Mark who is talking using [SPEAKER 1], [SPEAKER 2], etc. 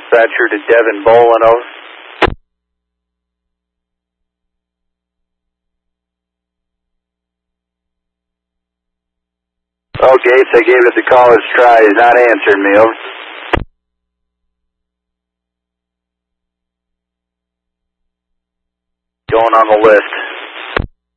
[SPEAKER 1] Dispatcher to Devin Bolin, over. Oh, Gates, I gave it the caller's try. He's not answering me, over. Going on the list.